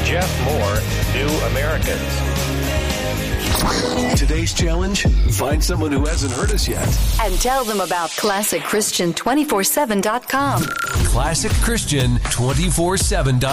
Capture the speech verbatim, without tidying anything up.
Jeff Moore, New Americans. Today's challenge, find someone who hasn't heard us yet. And tell them about classic christian two forty-seven dot com. classic christian two forty-seven dot com